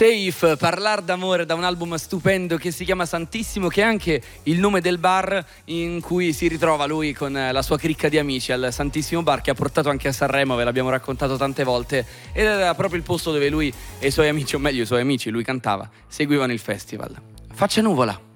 Safe, Parlar d'amore, da un album stupendo che si chiama Santissimo, che è anche il nome del bar in cui si ritrova lui con la sua cricca di amici, al Santissimo Bar, che ha portato anche a Sanremo, ve l'abbiamo raccontato tante volte, ed era proprio il posto dove lui e i suoi amici, o meglio i suoi amici, lui cantava, seguivano il festival. Faccia nuvola.